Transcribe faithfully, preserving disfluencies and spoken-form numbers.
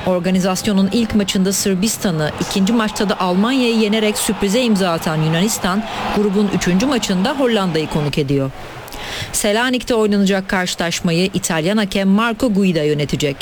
Organizasyonun ilk maçında Sırbistan'ı, ikinci maçta da Almanya'yı yenerek sürprize imza atan Yunanistan, grubun üçüncü maçında Hollanda'yı konuk ediyor. Selanik'te oynanacak karşılaşmayı İtalyan hakem Marco Guida yönetecek.